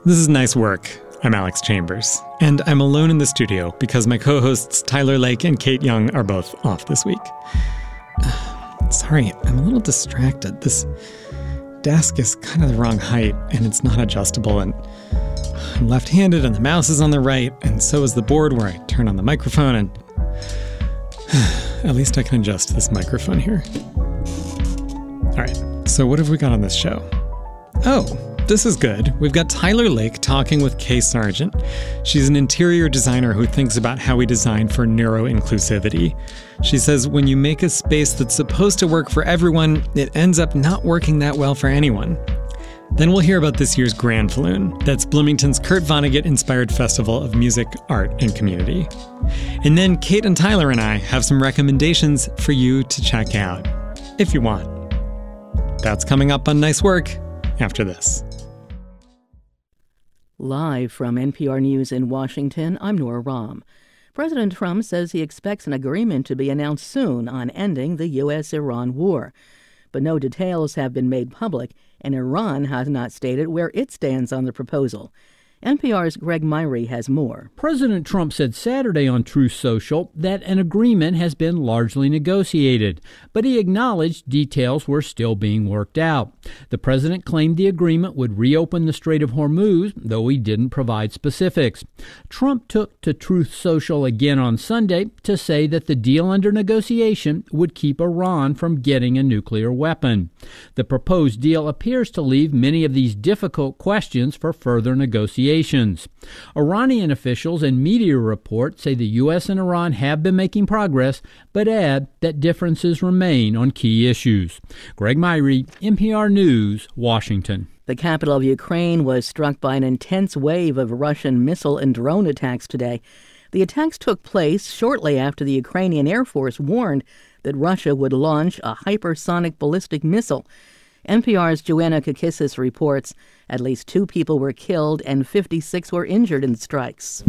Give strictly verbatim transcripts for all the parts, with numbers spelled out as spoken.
This is Nice Work. I'm Alex Chambers, and I'm alone in the studio because my co-hosts Tyler Lake and Kate Young are both off this week. Uh, sorry, I'm a little distracted. This desk is kind of the wrong height, and it's not adjustable, and I'm left-handed, and the mouse is on the right, and so is the board where I turn on the microphone, and at least I can adjust this microphone here. All right, so what have we got on this show? Oh, this is good. We've got Tyler Lake talking with Kay Sargent. She's an interior designer who thinks about how we design for neuro-inclusivity. She says when you make a space that's supposed to work for everyone, it ends up not working that well for anyone. Then we'll hear about this year's Granfalloon. That's Bloomington's Kurt Vonnegut-inspired festival of music, art, and community. And then Kate and Tyler and I have some recommendations for you to check out, if you want. That's coming up on Nice Work after this. Live from N P R News in Washington, I'm Nora Rahm. President Trump says he expects an agreement to be announced soon on ending the U S Iran war. But no details have been made public, and Iran has not stated where it stands on the proposal. N P R's Greg Myrie has more. President Trump said Saturday on Truth Social that an agreement has been largely negotiated, but he acknowledged details were still being worked out. The president claimed the agreement would reopen the Strait of Hormuz, though he didn't provide specifics. Trump took to Truth Social again on Sunday to say that the deal under negotiation would keep Iran from getting a nuclear weapon. The proposed deal appears to leave many of these difficult questions for further negotiations. Iranian officials and media reports say the U S and Iran have been making progress, but add that differences remain on key issues. Greg Myrie, N P R News, Washington. The capital of Ukraine was struck by an intense wave of Russian missile and drone attacks today. The attacks took place shortly after the Ukrainian Air Force warned that Russia would launch a hypersonic ballistic missile. N P R's Joanna Kakissis reports at least two people were killed and fifty-six were injured in the strikes.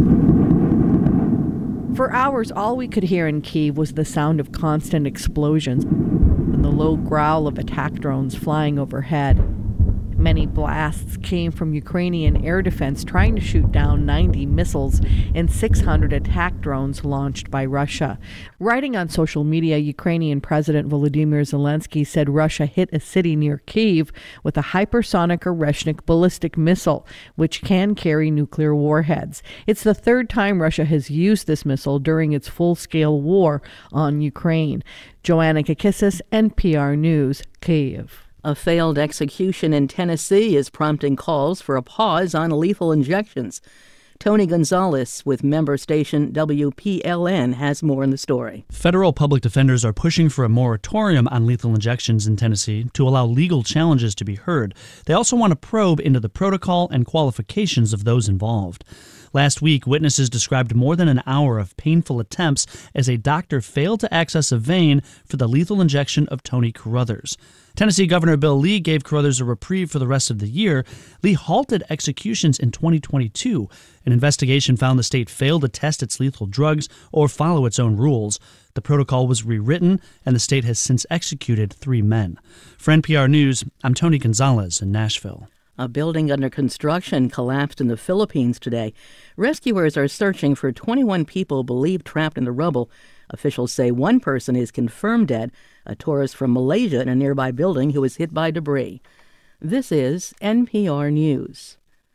For hours, all we could hear in Kyiv was the sound of constant explosions and the low growl of attack drones flying overhead. Many blasts came from Ukrainian air defense trying to shoot down ninety missiles and six hundred attack drones launched by Russia. Writing on social media, Ukrainian President Volodymyr Zelensky said Russia hit a city near Kyiv with a hypersonic Oreshnik ballistic missile, which can carry nuclear warheads. It's the third time Russia has used this missile during its full-scale war on Ukraine. Joanna Kakissis, N P R News, Kyiv. A failed execution in Tennessee is prompting calls for a pause on lethal injections. Tony Gonzalez with member station W P L N has more in the story. Federal public defenders are pushing for a moratorium on lethal injections in Tennessee to allow legal challenges to be heard. They also want to probe into the protocol and qualifications of those involved. Last week, witnesses described more than an hour of painful attempts as a doctor failed to access a vein for the lethal injection of Tony Carruthers. Tennessee Governor Bill Lee gave Carruthers a reprieve for the rest of the year. Lee halted executions in twenty twenty-two. An investigation found the state failed to test its lethal drugs or follow its own rules. The protocol was rewritten, and the state has since executed three men. For N P R News, I'm Tony Gonzalez in Nashville. A building under construction collapsed in the Philippines today. Rescuers are searching for twenty-one people believed trapped in the rubble. Officials say one person is confirmed dead, a tourist from Malaysia in a nearby building who was hit by debris. This is N P R News.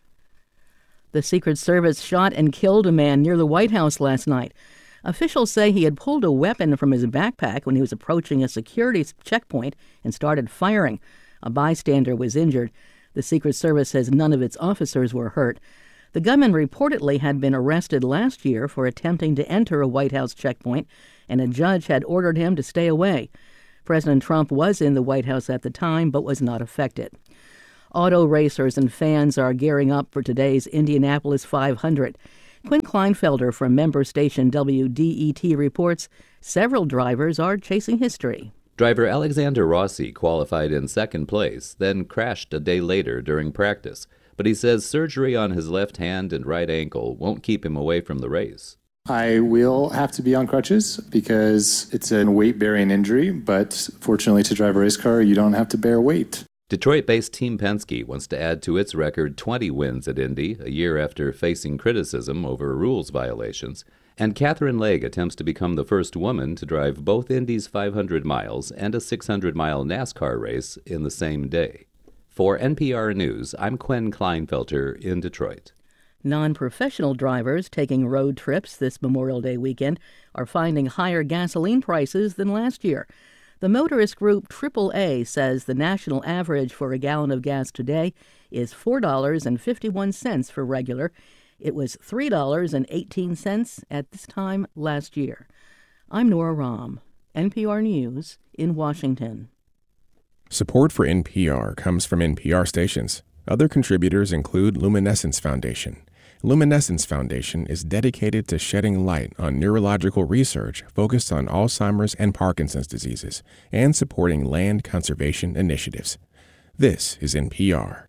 The Secret Service shot and killed a man near the White House last night. Officials say he had pulled a weapon from his backpack when he was approaching a security checkpoint and started firing. A bystander was injured. The Secret Service says none of its officers were hurt. The gunman reportedly had been arrested last year for attempting to enter a White House checkpoint, and a judge had ordered him to stay away. President Trump was in the White House at the time, but was not affected. Auto racers and fans are gearing up for today's Indianapolis five hundred. Quinn Kleinfelder from member station W D E T reports several drivers are chasing history. Driver Alexander Rossi qualified in second place, then crashed a day later during practice. But he says surgery on his left hand and right ankle won't keep him away from the race. I will have to be on crutches because it's a weight-bearing injury, but fortunately to drive a race car, you don't have to bear weight. Detroit-based Team Penske wants to add to its record twenty wins at Indy, a year after facing criticism over rules violations. And Catherine Legge attempts to become the first woman to drive both Indy's five hundred miles and a six hundred mile NASCAR race in the same day. For N P R News, I'm Quinn Kleinfelter in Detroit. Non-professional drivers taking road trips this Memorial Day weekend are finding higher gasoline prices than last year. The motorist group triple A says the national average for a gallon of gas today is four dollars and fifty-one cents for regular. It was three dollars and eighteen cents at this time last year. I'm Nora Rahm, N P R News in Washington. Support for N P R comes from N P R stations. Other contributors include Luminescence Foundation. Luminescence Foundation is dedicated to shedding light on neurological research focused on Alzheimer's and Parkinson's diseases and supporting land conservation initiatives. This is N P R.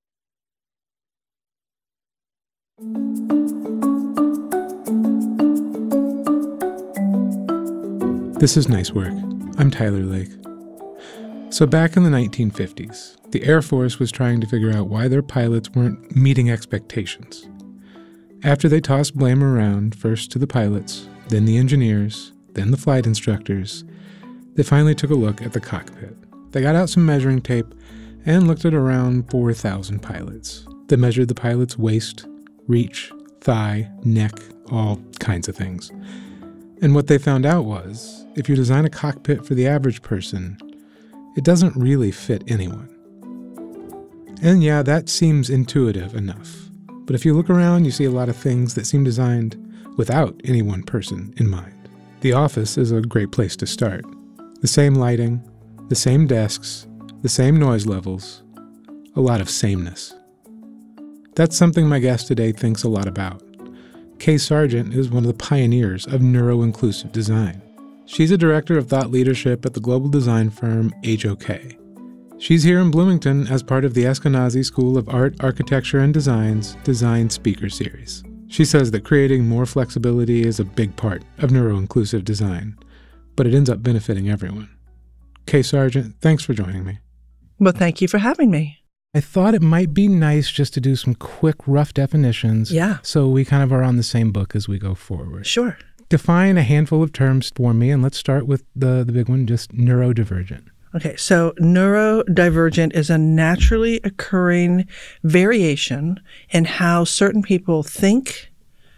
This is Nice Work. I'm Tyler Lake. So back in the nineteen fifties, the Air Force was trying to figure out why their pilots weren't meeting expectations. After they tossed blame around, first to the pilots, then the engineers, then the flight instructors, they finally took a look at the cockpit. They got out some measuring tape and looked at around four thousand pilots. They measured the pilot's waist, reach, thigh, neck, all kinds of things. And what they found out was, if you design a cockpit for the average person, it doesn't really fit anyone. And yeah, that seems intuitive enough. But if you look around, you see a lot of things that seem designed without any one person in mind. The office is a great place to start. The same lighting, the same desks, the same noise levels, a lot of sameness. That's something my guest today thinks a lot about. Kay Sargent is one of the pioneers of neuro-inclusive design. She's a director of thought leadership at the global design firm H O K. She's here in Bloomington as part of the Eskenazi School of Art, Architecture, and Design's Design Speaker Series. She says that creating more flexibility is a big part of neuro-inclusive design, but it ends up benefiting everyone. Kay Sargent, thanks for joining me. Well, thank you for having me. I thought it might be nice just to do some quick, rough definitions. Yeah. So we kind of are on the same book as we go forward. Sure. Define a handful of terms for me, and let's start with the, the big one, just neurodivergent. Okay, so neurodivergent is a naturally occurring variation in how certain people think,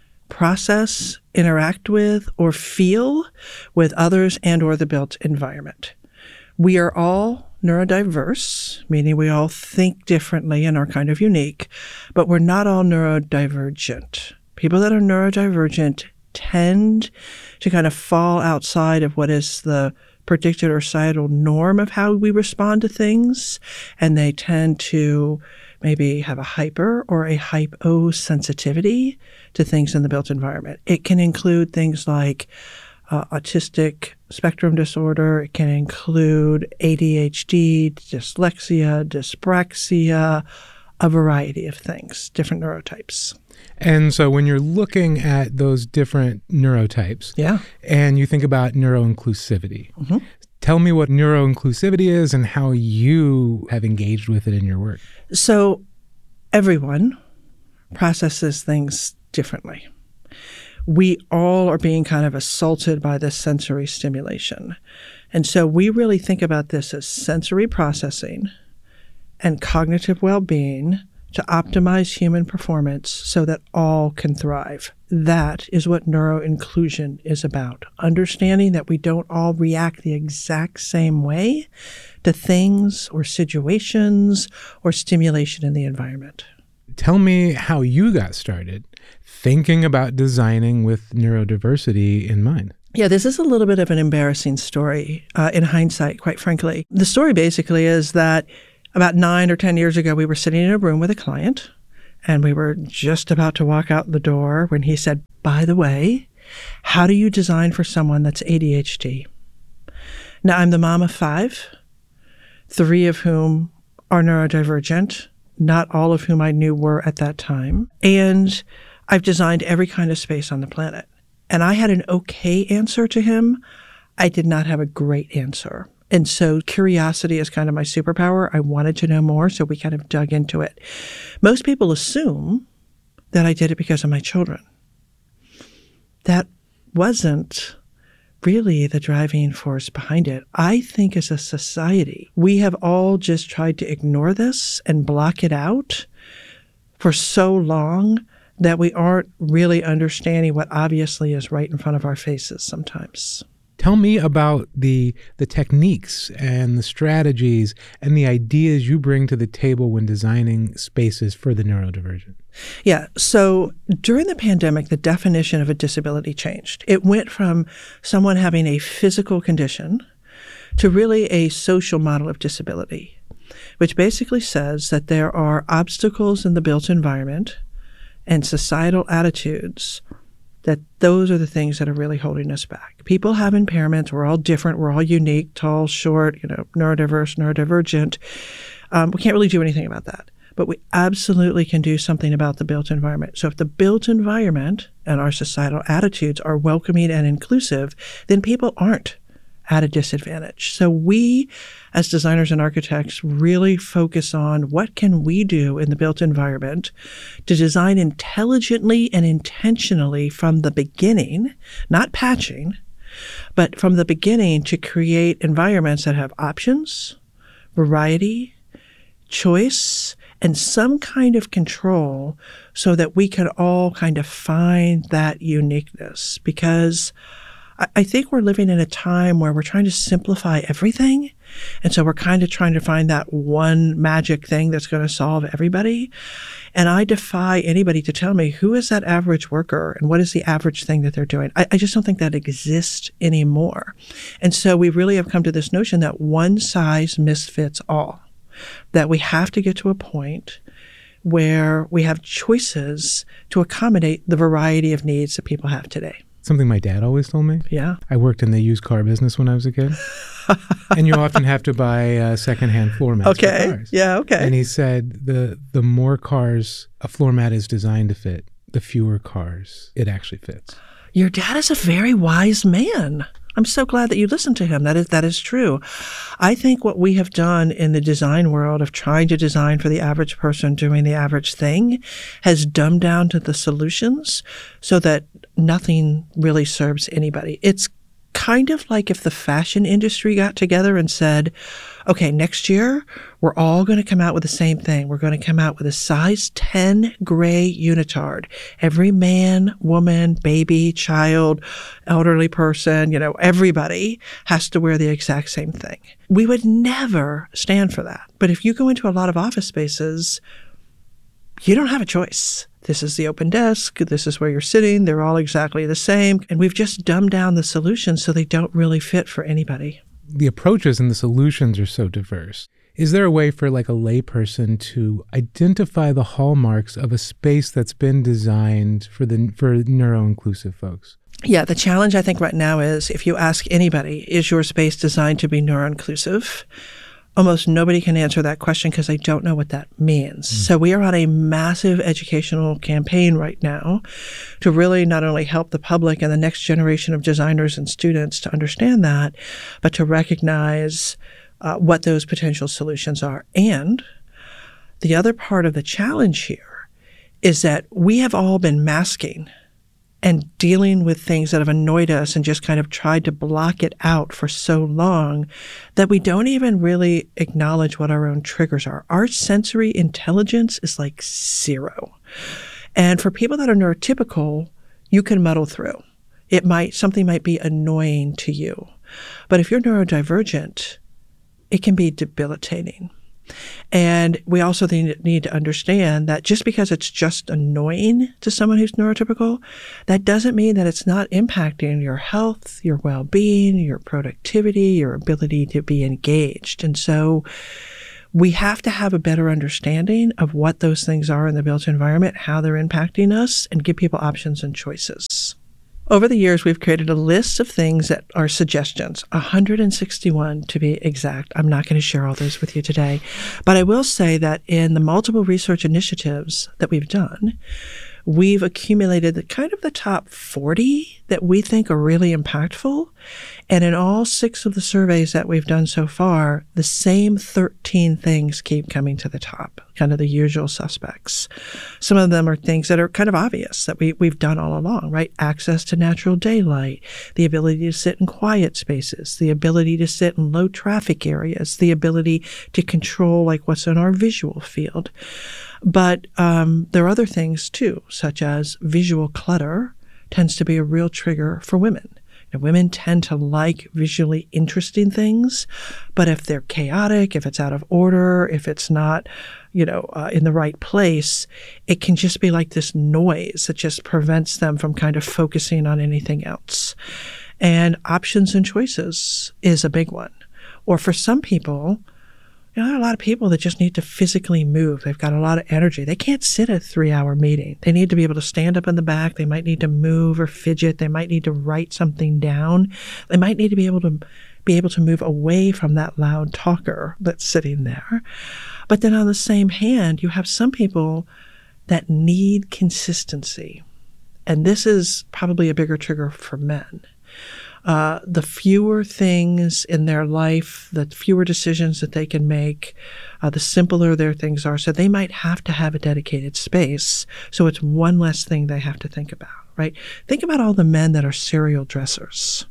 process, interact with, or feel with others and or the built environment. We are all neurodiverse, meaning we all think differently and are kind of unique, but we're not all neurodivergent. People that are neurodivergent tend to kind of fall outside of what is the predicted or societal norm of how we respond to things, and they tend to maybe have a hyper or a hyposensitivity to things in the built environment. It can include things like uh, autistic spectrum disorder. It can include A D H D, dyslexia, dyspraxia, a variety of things, different neurotypes. And so when you're looking at those different neurotypes, yeah, and you think about neuroinclusivity, mm-hmm. tell me what neuroinclusivity is and how you have engaged with it in your work. So everyone processes things differently. We all are being kind of assaulted by this sensory stimulation. And so we really think about this as sensory processing and cognitive well-being to optimize human performance so that all can thrive. That is what neuroinclusion is about. Understanding that we don't all react the exact same way to things or situations or stimulation in the environment. Tell me how you got started thinking about designing with neurodiversity in mind. Yeah, this is a little bit of an embarrassing story uh, in hindsight, quite frankly. The story basically is that about nine or ten years ago, we were sitting in a room with a client, and we were just about to walk out the door when he said, by the way, how do you design for someone that's A D H D? Now, I'm the mom of five, three of whom are neurodivergent, not all of whom I knew were at that time. And I've designed every kind of space on the planet. And I had an okay answer to him. I did not have a great answer. And so curiosity is kind of my superpower. I wanted to know more, so we kind of dug into it. Most people assume that I did it because of my children. That wasn't really the driving force behind it. I think as a society, we have all just tried to ignore this and block it out for so long that we aren't really understanding what obviously is right in front of our faces sometimes. Tell me about the the techniques and the strategies and the ideas you bring to the table when designing spaces for the neurodivergent. Yeah. So during the pandemic, the definition of a disability changed. It went from someone having a physical condition to really a social model of disability, which basically says that there are obstacles in the built environment and societal attitudes that those are the things that are really holding us back. People have impairments. We're all different. We're all unique, tall, short, you know, neurodiverse, neurodivergent. Um, we can't really do anything about that. But we absolutely can do something about the built environment. So if the built environment and our societal attitudes are welcoming and inclusive, then people aren't at a disadvantage. So we, as designers and architects, really focus on what can we do in the built environment to design intelligently and intentionally from the beginning, not patching, but from the beginning to create environments that have options, variety, choice, and some kind of control so that we can all kind of find that uniqueness. Because I think we're living in a time where we're trying to simplify everything. And so we're kind of trying to find that one magic thing that's going to solve everybody. And I defy anybody to tell me who is that average worker and what is the average thing that they're doing. I, I just don't think that exists anymore. And so we really have come to this notion that one size misfits all, that we have to get to a point where we have choices to accommodate the variety of needs that people have today. Something my dad always told me. Yeah. I worked in the used car business when I was a kid. And you often have to buy uh, secondhand floor mats okay. for cars. Yeah, okay. And he said the the more cars a floor mat is designed to fit, the fewer cars it actually fits. Your dad is a very wise man. I'm so glad that you listened to him. That is that is true. I think what we have done in the design world of trying to design for the average person doing the average thing has dumbed down to the solutions so that nothing really serves anybody. It's kind of like if the fashion industry got together and said, okay, next year, we're all going to come out with the same thing. We're going to come out with a size ten gray unitard. Every man, woman, baby, child, elderly person, you know, everybody has to wear the exact same thing. We would never stand for that. But if you go into a lot of office spaces, you don't have a choice. This is the open desk. This is where you're sitting. They're all exactly the same. And we've just dumbed down the solutions so they don't really fit for anybody. The approaches and the solutions are so diverse. Is there a way for like a layperson to identify the hallmarks of a space that's been designed for the for neuro-inclusive folks? Yeah, the challenge I think right now is if you ask anybody, is your space designed to be neuro-inclusive? Almost nobody can answer that question because they don't know what that means. Mm. So we are on a massive educational campaign right now to really not only help the public and the next generation of designers and students to understand that, but to recognize uh, what those potential solutions are. And the other part of the challenge here is that we have all been masking and dealing with things that have annoyed us and just kind of tried to block it out for so long that we don't even really acknowledge what our own triggers are. Our sensory intelligence is like zero. And for people that are neurotypical, you can muddle through. It might, something might be annoying to you. But if you're neurodivergent, it can be debilitating. And we also need to understand that just because it's just annoying to someone who's neurotypical, that doesn't mean that it's not impacting your health, your well-being, your productivity, your ability to be engaged. And so we have to have a better understanding of what those things are in the built environment, how they're impacting us, and give people options and choices. Over the years, we've created a list of things that are suggestions, one hundred sixty-one to be exact. I'm not going to share all those with you today. But I will say that in the multiple research initiatives that we've done, we've accumulated the kind of the top forty that we think are really impactful. And in all six of the surveys that we've done so far, the same thirteen things keep coming to the top, kind of the usual suspects. Some of them are things that are kind of obvious that we, we've done all along, right? Access to natural daylight, the ability to sit in quiet spaces, the ability to sit in low traffic areas, the ability to control like what's in our visual field. But um, there are other things too, such as visual clutter tends to be a real trigger for women. You know, women tend to like visually interesting things, but if they're chaotic, if it's out of order, if it's not, you know, uh, in the right place, it can just be like this noise that just prevents them from kind of focusing on anything else. And options and choices is a big one. Or for some people, you know, there are a lot of people that just need to physically move. They've got a lot of energy. They can't sit a three-hour meeting. They need to be able to stand up in the back. They might need to move or fidget. They might need to write something down. They might need to be able to be able to move away from that loud talker that's sitting there. But then on the same hand, you have some people that need consistency. And this is probably a bigger trigger for men. Uh, the fewer things in their life, the fewer decisions that they can make, uh, the simpler their things are. So they might have to have a dedicated space. So it's one less thing they have to think about, right? Think about all the men that are serial dressers.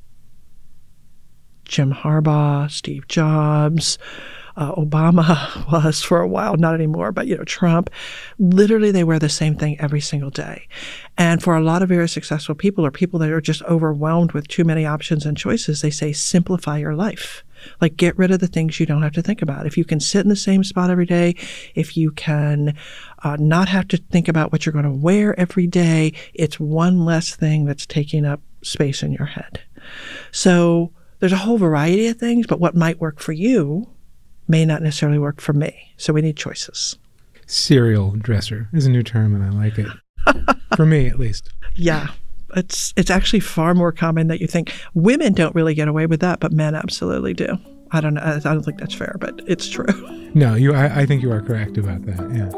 Jim Harbaugh, Steve Jobs, uh, Obama was for a while, not anymore, but, you know, Trump. Literally, they wear the same thing every single day. And for a lot of very successful people or people that are just overwhelmed with too many options and choices, they say, simplify your life. Like, get rid of the things you don't have to think about. If you can sit in the same spot every day, if you can uh, not have to think about what you're going to wear every day, it's one less thing that's taking up space in your head. So there's a whole variety of things, but what might work for you may not necessarily work for me. So we need choices. Serial dresser is a new term, and I like it. For me, at least. Yeah. It's it's actually far more common than you think. Women don't really get away with that, but men absolutely do. I don't know. I don't think that's fair, but it's true. No, you. I, I think you are correct about that, yeah.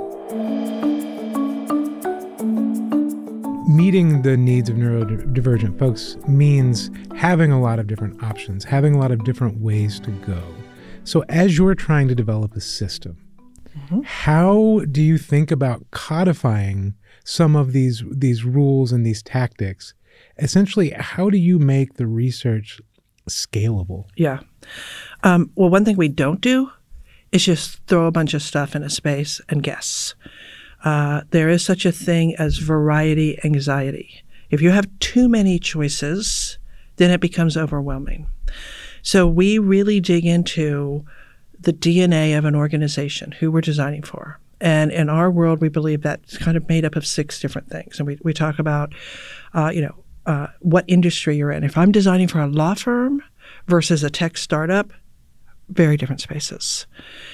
Meeting the needs of neurodivergent folks means having a lot of different options, having a lot of different ways to go. So as you're trying to develop a system, mm-hmm. how do you think about codifying some of these these rules and these tactics? Essentially, how do you make the research scalable? Yeah. Um, well, one thing we don't do is just throw a bunch of stuff in a space and guess. Uh, there is such a thing as variety anxiety. If you have too many choices, then it becomes overwhelming. So we really dig into the D N A of an organization, who we're designing for. And in our world, we believe that's kind of made up of six different things. And we, we talk about, uh, you know, uh, what industry you're in. If I'm designing for a law firm versus a tech startup, very different spaces.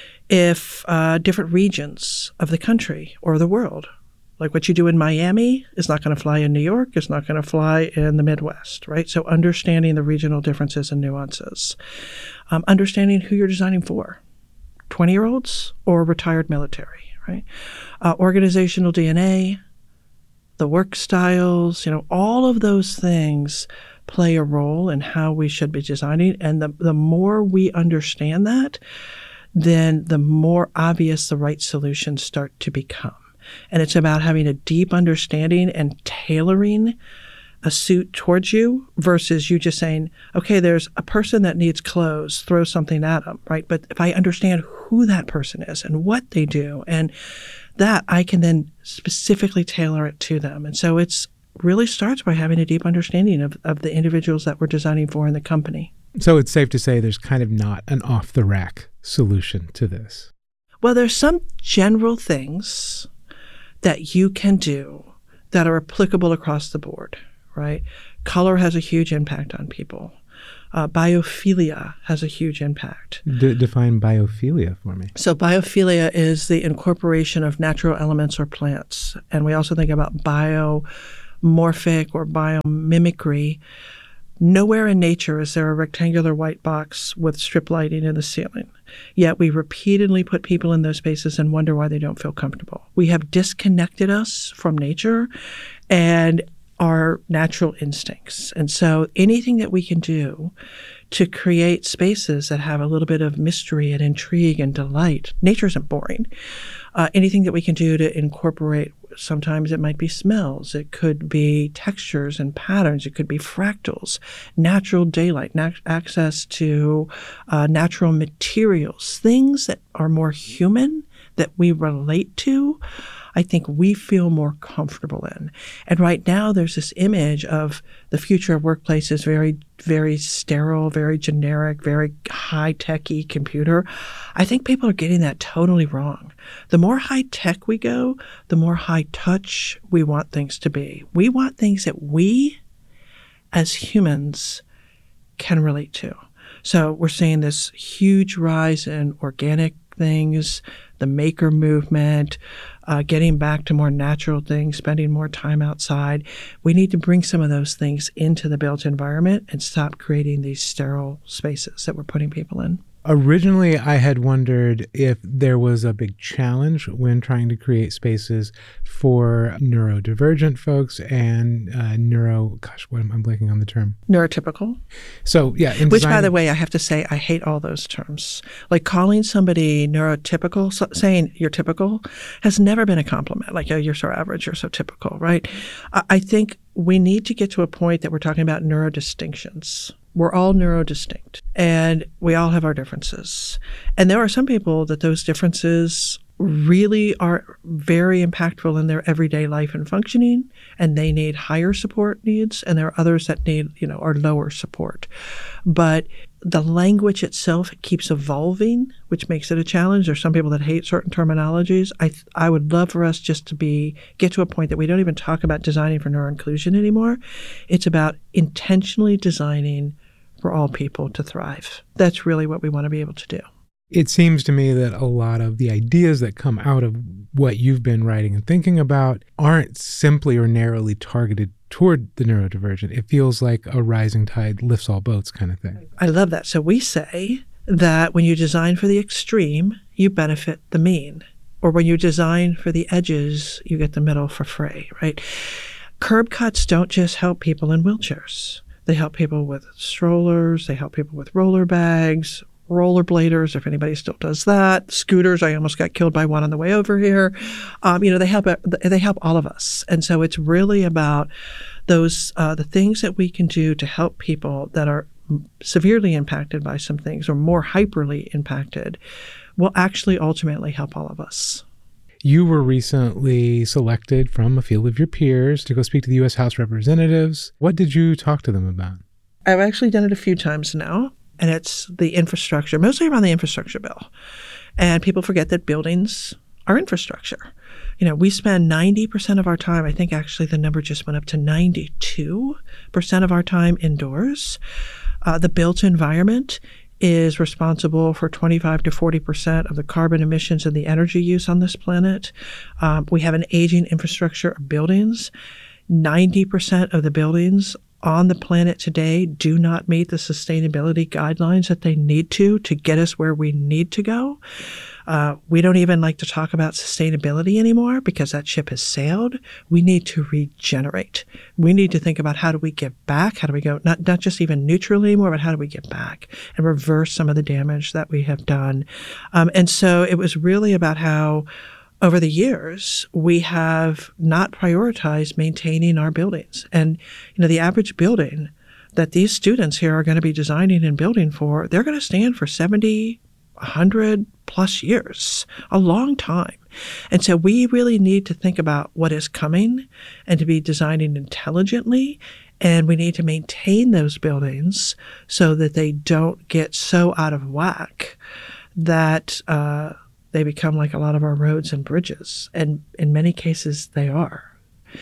If uh, different regions of the country or the world, like what you do in Miami is not going to fly in New York, it's not going to fly in the Midwest, right? So understanding the regional differences and nuances. Um, understanding who you're designing for, twenty-year-olds or retired military, right? Uh, organizational D N A, the work styles, you know, all of those things play a role in how we should be designing. And the, the more we understand that, then the more obvious the right solutions start to become. And it's about having a deep understanding and tailoring a suit towards you versus you just saying, okay, there's a person that needs clothes, throw something at them, right? But if I understand who that person is and what they do and that, I can then specifically tailor it to them. And so it's really starts by having a deep understanding of, of the individuals that we're designing for in the company. So it's safe to say there's kind of not an off-the-rack solution to this. Well, there's some general things that you can do that are applicable across the board, right? Color has a huge impact on people. Uh, biophilia has a huge impact. D- define biophilia for me. So biophilia is the incorporation of natural elements or plants. And we also think about biomorphic or biomimicry. Nowhere in nature is there a rectangular white box with strip lighting in the ceiling. Yet we repeatedly put people in those spaces and wonder why they don't feel comfortable. We have disconnected us from nature and our natural instincts. And so anything that we can do to create spaces that have a little bit of mystery and intrigue and delight. Nature isn't boring. Uh, anything that we can do to incorporate, sometimes it might be smells, it could be textures and patterns, it could be fractals, natural daylight, nat- access to uh, natural materials, things that are more human, that we relate to, I think we feel more comfortable in. And right now there's this image of the future of workplace is very, very sterile, very generic, very high-techy computer. I think people are getting that totally wrong. The more high-tech we go, the more high-touch we want things to be. We want things that we, as humans, can relate to. So we're seeing this huge rise in organic things, the maker movement, uh, getting back to more natural things, spending more time outside. We need to bring some of those things into the built environment and stop creating these sterile spaces that we're putting people in. Originally, I had wondered if there was a big challenge when trying to create spaces for neurodivergent folks and uh, neuro, gosh, what am I blanking on the term? Neurotypical. So, yeah. In Which, design, by the way, I have to say, I hate all those terms. Like calling somebody neurotypical, so saying you're typical, has never been a compliment. Like, oh, you're so average, you're so typical, right? I, I think we need to get to a point that we're talking about neurodistinctions. We're all neurodistinct, and we all have our differences. And there are some people that those differences really are very impactful in their everyday life and functioning, and they need higher support needs, and there are others that need, you know, are lower support. But the language itself keeps evolving, which makes it a challenge. There's some people that hate certain terminologies. I th- I would love for us just to be get to a point that we don't even talk about designing for neuroinclusion anymore. It's about intentionally designing for all people to thrive. That's really what we want to be able to do. It seems to me that a lot of the ideas that come out of what you've been writing and thinking about aren't simply or narrowly targeted toward the neurodivergent. It feels like a rising tide lifts all boats kind of thing. I love that. So we say that when you design for the extreme, you benefit the mean. Or when you design for the edges, you get the middle for free, right? Curb cuts don't just help people in wheelchairs. They help people with strollers. They help people with roller bags, rollerbladers, if anybody still does that. Scooters. I almost got killed by one on the way over here. Um, you know, they help. They help all of us, and so it's really about those uh, the things that we can do to help people that are severely impacted by some things or more hyperly impacted will actually ultimately help all of us. You were recently selected from a field of your peers to go speak to the U S House Representatives. What did you talk to them about? I've actually done it a few times now, and it's the infrastructure, mostly around the infrastructure bill. And people forget that buildings are infrastructure. You know, we spend ninety percent of our time, I think actually the number just went up to ninety-two percent of our time indoors. Uh, the built environment is responsible for twenty-five to forty percent of the carbon emissions and the energy use on this planet. Um, we have an aging infrastructure of buildings. ninety percent of the buildings on the planet today do not meet the sustainability guidelines that they need to to get us where we need to go. Uh, we don't even like to talk about sustainability anymore because that ship has sailed. We need to regenerate. We need to think about how do we give back? How do we go, not, not just even neutral anymore, but how do we give back and reverse some of the damage that we have done? Um, and so it was really about how over the years, we have not prioritized maintaining our buildings. And, you know, the average building that these students here are going to be designing and building for, they're going to stand for seventy, one hundred plus years, a long time. And so we really need to think about what is coming and to be designing intelligently. And we need to maintain those buildings so that they don't get so out of whack that, uh, they become like a lot of our roads and bridges, and in many cases they are.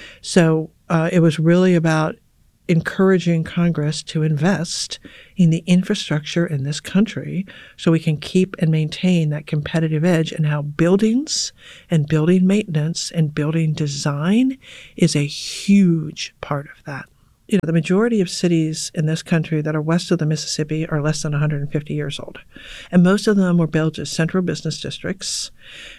So uh, it was really about encouraging Congress to invest in the infrastructure in this country so we can keep and maintain that competitive edge, and how buildings and building maintenance and building design is a huge part of that. you know, the majority of cities in this country that are west of the Mississippi are less than one hundred fifty years old. And most of them were built as central business districts,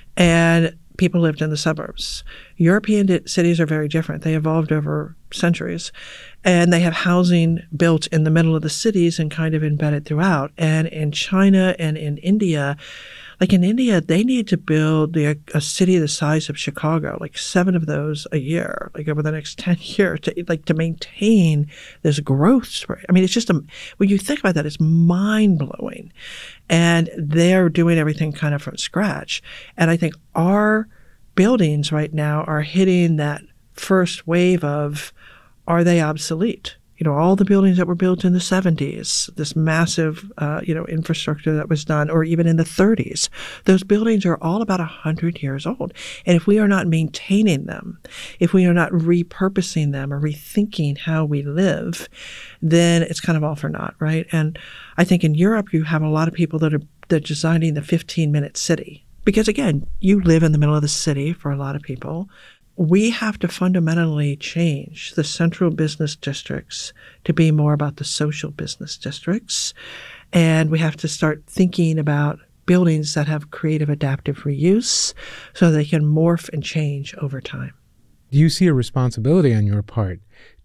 and people lived in the suburbs. European di- cities are very different. They evolved over centuries, and they have housing built in the middle of the cities and kind of embedded throughout. And in China and in India, like in India, they need to build the, a city the size of Chicago, like seven of those a year, like over the next ten years, to, like to maintain this growth rate. I mean, it's just, a, when you think about that, it's mind-blowing. And they're doing everything kind of from scratch. And I think our buildings right now are hitting that first wave of, are they obsolete? You know, all the buildings that were built in the seventies, this massive, uh, you know, infrastructure that was done, or even in the thirties, those buildings are all about one hundred years old. And if we are not maintaining them, if we are not repurposing them or rethinking how we live, then it's kind of all for naught, right? And I think in Europe, you have a lot of people that are, that are designing the fifteen-minute city. Because, again, you live in the middle of the city for a lot of people. We have to fundamentally change the central business districts to be more about the social business districts. And we have to start thinking about buildings that have creative adaptive reuse so they can morph and change over time. Do you see a responsibility on your part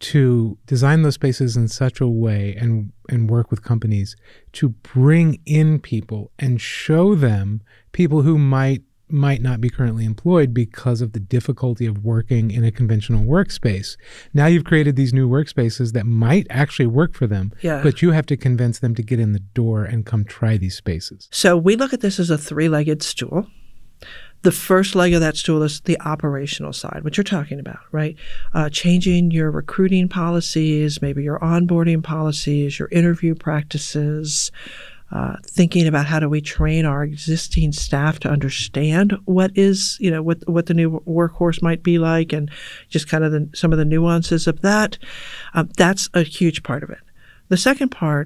to design those spaces in such a way and, and work with companies to bring in people and show them people who might might not be currently employed because of the difficulty of working in a conventional workspace? Now you've created these new workspaces that might actually work for them, yeah. but you have to convince them to get in the door and come try these spaces. So we look at this as a three-legged stool. The first leg of that stool is the operational side, which you're talking about, right? Uh, changing your recruiting policies, maybe your onboarding policies, your interview practices, Uh, thinking about how do we train our existing staff to understand what is, you know, what what the new workhorse might be like, and just kind of the, some of the nuances of that. Uh, that's a huge part of it. The second part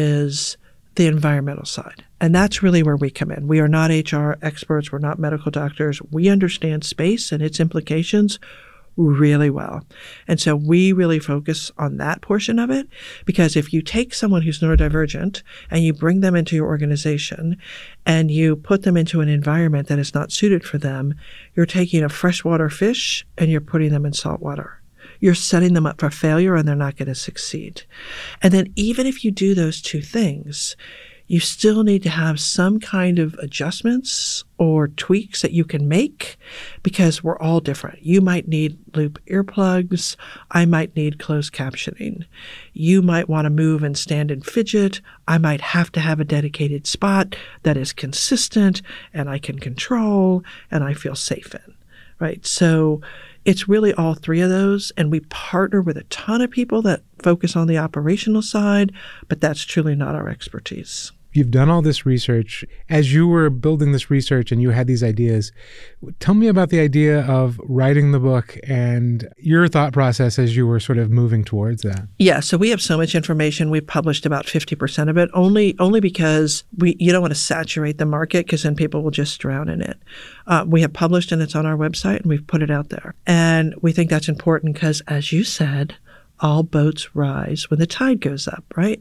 is the environmental side, and that's really where we come in. We are not H R experts. We're not medical doctors. We understand space and its implications really well. And so we really focus on that portion of it, because if you take someone who's neurodivergent and you bring them into your organization and you put them into an environment that is not suited for them, you're taking a freshwater fish and you're putting them in salt water. You're setting them up for failure and they're not going to succeed. And then even if you do those two things, you still need to have some kind of adjustments or tweaks that you can make, because we're all different. You might need loop earplugs. I might need closed captioning. You might want to move and stand and fidget. I might have to have a dedicated spot that is consistent and I can control and I feel safe in, right? So it's really all three of those, and we partner with a ton of people that focus on the operational side, but that's truly not our expertise. You've done all this research. As you were building this research and you had these ideas, tell me about the idea of writing the book and your thought process as you were sort of moving towards that. Yeah, so we have so much information. We've published about fifty percent of it, only only because we you don't want to saturate the market, because then people will just drown in it. Uh, we have published, and it's on our website, and we've put it out there. And we think that's important because, as you said, all boats rise when the tide goes up, right?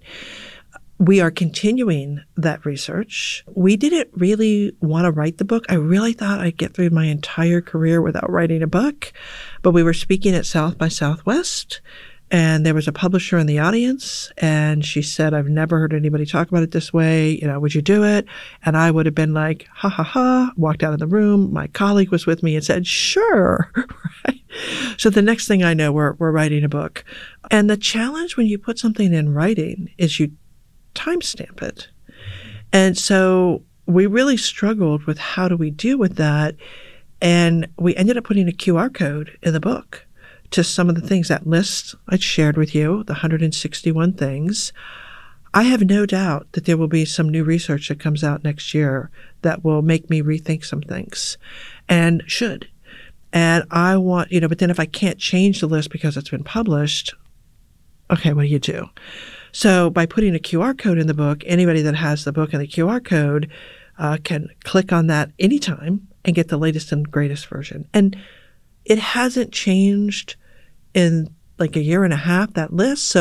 We are continuing that research. We didn't really want to write the book. I really thought I'd get through my entire career without writing a book. But we were speaking at South by Southwest, and there was a publisher in the audience, and she said, I've never heard anybody talk about it this way. You know, would you do it? And I would have been like, ha, ha, ha, walked out of the room. My colleague was with me and said, sure. Right? So the next thing I know, we're, we're writing a book. And the challenge when you put something in writing is you timestamp it. And so we really struggled with how do we deal with that. And we ended up putting a Q R code in the book to some of the things, that list I shared with you, the one hundred sixty-one things. I have no doubt that there will be some new research that comes out next year that will make me rethink some things, and should. And I want, you know, but then if I can't change the list because it's been published, okay, what do you do? So by putting a Q R code in the book, anybody that has the book and the Q R code uh, can click on that anytime and get the latest and greatest version. And it hasn't changed in like a year and a half, that list. So